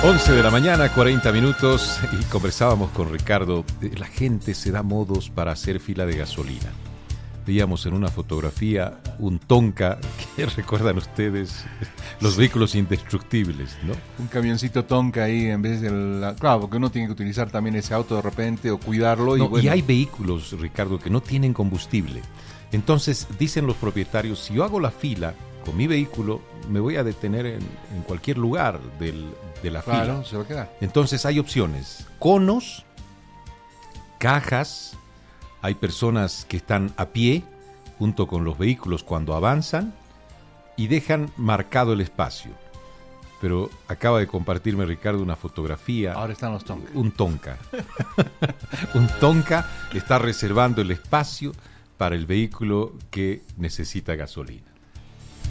11 de la mañana, 40 minutos, y conversábamos con Ricardo. La gente se da modos para hacer fila de gasolina. Veíamos en una fotografía un Tonka, que recuerdan ustedes, los vehículos indestructibles, ¿no? Un camioncito Tonka ahí en vez del... Claro, porque uno tiene que utilizar también ese auto de repente o cuidarlo. No, bueno. Y hay vehículos, Ricardo, que no tienen combustible. Entonces, dicen los propietarios, si yo hago la fila con mi vehículo, me voy a detener en cualquier lugar de la fila. Claro, se va a quedar. Entonces hay opciones: conos, cajas. Hay personas que están a pie junto con los vehículos cuando avanzan y dejan marcado el espacio. Pero acaba de compartirme Ricardo una fotografía. Ahora están los Tonka. Un Tonka. Un Tonka está reservando el espacio para el vehículo que necesita gasolina.